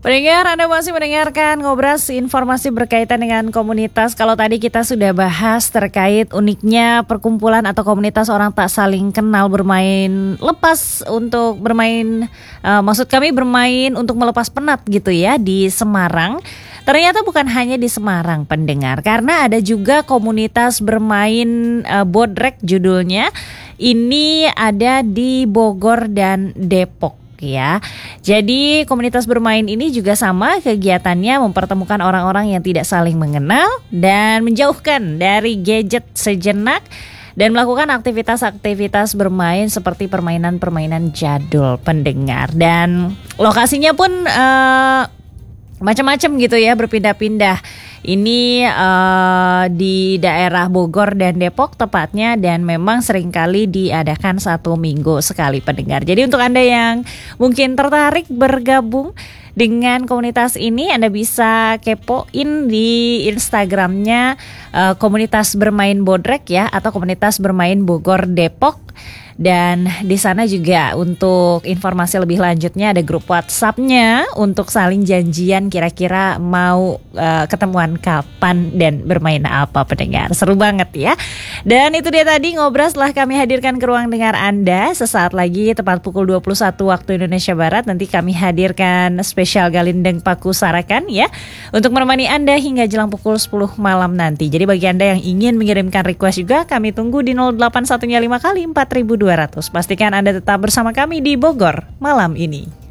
Pendengar, Anda masih mendengarkan Ngobras, informasi berkaitan dengan komunitas. Kalau tadi kita sudah bahas terkait uniknya perkumpulan atau komunitas orang tak saling kenal bermain lepas untuk bermain, maksud kami bermain untuk melepas penat gitu ya di Semarang. Ternyata bukan hanya di Semarang pendengar, karena ada juga komunitas bermain bodrek judulnya. Ini ada di Bogor dan Depok. Ya, jadi komunitas bermain ini juga sama, kegiatannya mempertemukan orang-orang yang tidak saling mengenal dan menjauhkan dari gadget sejenak dan melakukan aktivitas-aktivitas bermain seperti permainan-permainan jadul pendengar. Dan lokasinya pun macam-macam gitu ya, berpindah-pindah. Ini di daerah Bogor dan Depok tepatnya, dan memang seringkali diadakan 1 minggu sekali pendengar. Jadi untuk Anda yang mungkin tertarik bergabung dengan komunitas ini, Anda bisa kepoin di Instagramnya komunitas bermain bodrek ya, atau komunitas bermain Bogor Depok. Dan di sana juga untuk informasi lebih lanjutnya ada grup WhatsApp-nya untuk saling janjian kira-kira mau ketemuan kapan dan bermain apa pendengar. Seru banget ya. Dan itu dia tadi Ngobras telah kami hadirkan ke ruang dengar Anda. Sesaat lagi tepat pukul 21 waktu Indonesia Barat nanti kami hadirkan spesial Galindeng Paku Sarakan ya, untuk menemani Anda hingga jelang pukul 10 malam nanti. Jadi bagi Anda yang ingin mengirimkan request juga, kami tunggu di 0815 kali 4200. Pastikan Anda tetap bersama kami di Bogor malam ini.